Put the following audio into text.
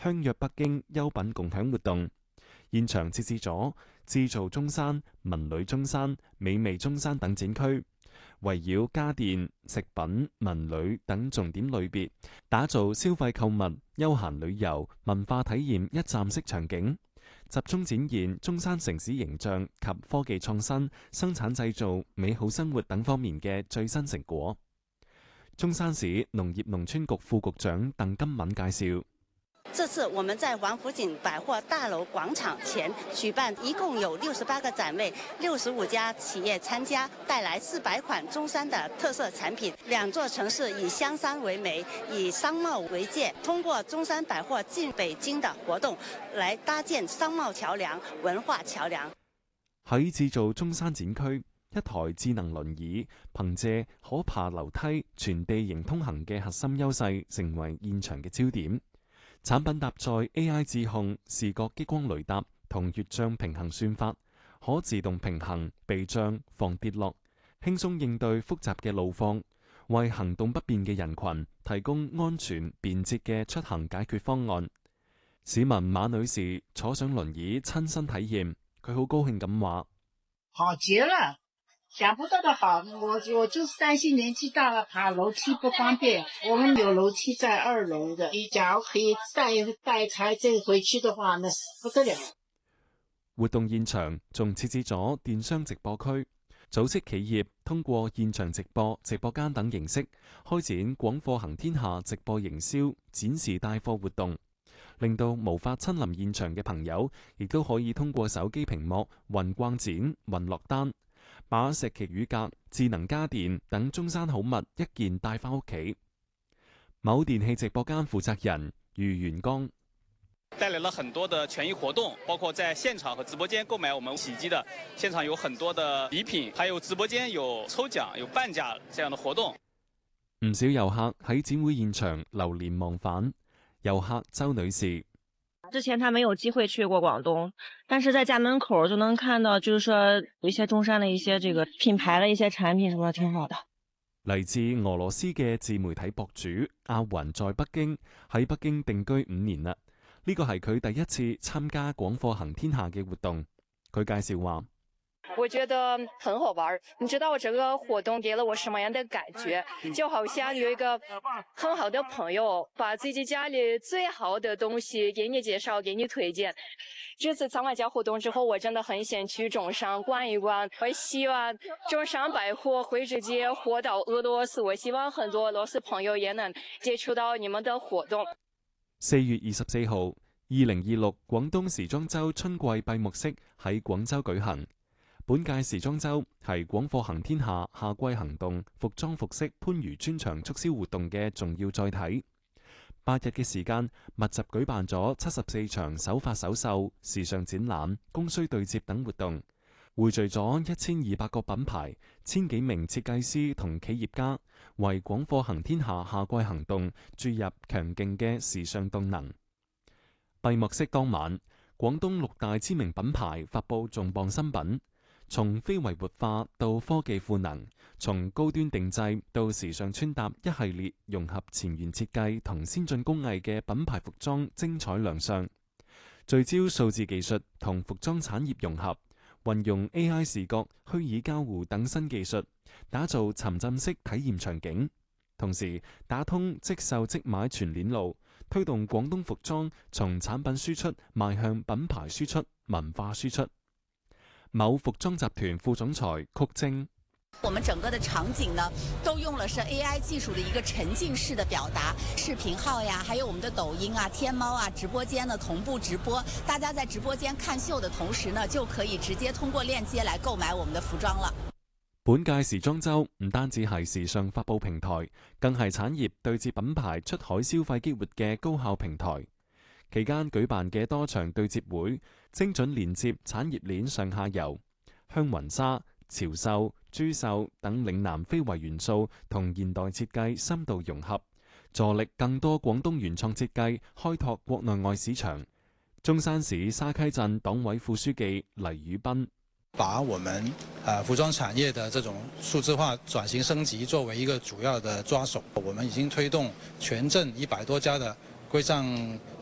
相約北京優品共享活動。現場設置咗製造中山、文旅中山、美味中山等展區，圍繞家電、食品、文旅等重點類別，打造消費購物、休閒旅遊、文化體驗一站式場景，集中展現中山城市形象及科技創新、生產製造、美好生活等方面嘅最新成果。中山市農業農村局副局長鄧金敏介紹。 這次我們在王府井百貨大樓廣場前舉辦，一共有68個展位，65家企業參加，帶來400款中山的特色產品。兩座城市以香山為媒，以商貿為界，通過中山百貨進北京的活動，來搭建商貿橋樑、文化橋樑。 喺製造中山展區，一台智能輪椅憑借可爬樓梯、全地形通行嘅核心優勢，成為現場嘅焦點。產品搭載 AI 智控、視覺激光雷達同越障平衡算法，可自動平衡、避障、防跌落，輕鬆應對複雜嘅路況，為行動不便嘅人群提供安全便捷嘅出行解決方案。市民馬女士坐上輪椅親身體驗，佢好高興咁話： 好極了，想不到的好，我就是擔心年紀大了爬樓梯不方便，我們有樓梯在2樓的，你假如可以帶台這回去的話，那不得了。 活動現場仲設置咗電商直播區，組織企業通過現場直播、直播間等形式開展廣貨行天下直播營銷、展示帶貨活動，令到無法親臨現場嘅朋友，亦都可以通過手機屏幕雲逛展、雲落單，把石岐乳鴿、智能家電等中山好物一件帶返屋企。某電器直播間負責人余元剛帶來了很多的權益活動，包括在現場和直播間購買我們洗衣機的，現場有很多的禮品，還有直播間有抽獎、有半價這樣的活動。 唔少遊客喺展會現場流連忘返。遊客周女士： 之前他沒有機會去過廣東，但是在家門口就能看到，就是說有一些中山的一些這個品牌的一些產品，什麼挺好的。 嚟自俄羅斯嘅自媒體博主阿雲在北京，喺北京定居5年啦。呢個係佢第一次參加廣貨行天下嘅活動。佢介紹話： 我覺得很好玩，你知道我這個活動給了我什麼樣的感覺？就好像有一個很好的朋友，把自己家裏最好的東西給你介紹，給你推薦。這次參加活動之後，我真的很想去中山逛一逛。我希望中山百貨會直接火到俄羅斯，我希望很多俄羅斯朋友也能接觸到你們的活動。 4月24號，2026廣東時裝週春季閉幕式喺廣州舉行。本屆時裝週係廣貨行天下夏季行動服裝服飾番禺專場促銷活動嘅重要載體。8日嘅時間，密集舉辦咗74場首發首售、時尚展覽、供需對接等活動，匯聚咗1200個品牌、1000幾名設計師同企業家，為廣貨行天下夏季行動注入強勁嘅時尚動能。閉幕式當晚，廣東6大知名品牌發佈重磅新品。從非遺活化到科技賦能，從高端定製到時尚穿搭，一系列融合前沿設計同先進工藝嘅品牌服裝精彩亮相，聚焦數字技術同服裝產業融合，運用 AI 視覺、虛擬交互等新技術，打造沉浸式體驗場景，同時打通即售即買全鏈路，推動廣東服裝從產品輸出邁向品牌輸出、文化輸出。某服裝集團副總裁曲晶： 我們整個的場景呢，都用了是 AI 技術的一個沉浸式的表達，視頻號呀，還有我們的抖音啊、天貓啊，直播間呢同步直播，大家在直播間看秀的同時呢，就可以直接通過鏈接來購買我們的服裝了。 本屆時裝週唔單止係時尚發佈平台，更係產業對接品牌出海消費激活嘅高效平台。期間舉辦嘅多場對接會，精準連接產業鏈上下游，香雲紗、潮繡、珠繡等嶺南非遺元素同現代設計深度融合，助力更多廣東原創設計開拓國內外市場。中山市沙溪鎮黨委副書記黎宇斌： 把我們服裝產業的這種數字化轉型升級作為一個主要的抓手，我們已經推動全鎮100多家的規範